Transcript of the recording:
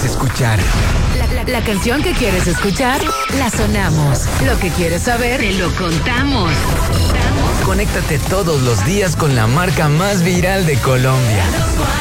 quieres escuchar. La canción que quieres escuchar, la sonamos. Lo que quieres saber, te lo contamos. Conéctate todos los días con la marca más viral de Colombia.